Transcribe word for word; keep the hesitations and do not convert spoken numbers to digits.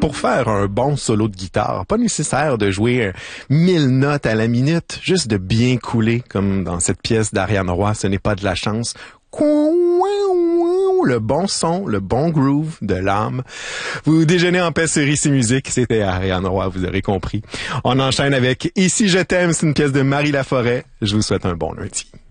pour faire un bon solo de guitare, pas nécessaire de jouer mille notes à la minute, juste de bien couler, comme dans cette pièce d'Ariane Roy, ce n'est pas de la chance. Le bon son, le bon groove de l'âme. Vous déjeunez en paix sur Ici Musique, c'était Ariane Roy, vous aurez compris. On enchaîne avec Ici je t'aime, c'est une pièce de Marie Laforêt. Je vous souhaite un bon lundi.